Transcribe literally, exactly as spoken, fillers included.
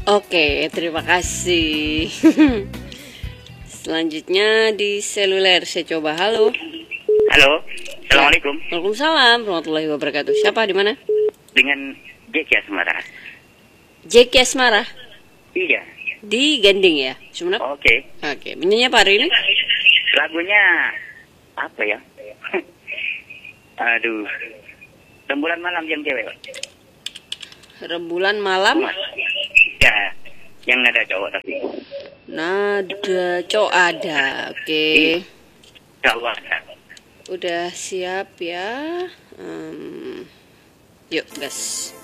Oke, terima kasih. Selanjutnya di seluler saya coba. Halo. Halo, assalamualaikum. Waalaikumsalam warahmatullahi wabarakatuh. Siapa di mana? Dengan Jack ya Semarang. Jack Asmara Iya. di Gending ya, Sumenep. Oke. Oke, menyanyi apa hari ini? Lagunya apa ya? Aduh. Rembulan malam yang cewek. Pak. Rembulan malam. Ya, yang ada cowok tapi. Nada cowok ada. Oke. Cowok. Udah siap ya. Hmm, yuk gas.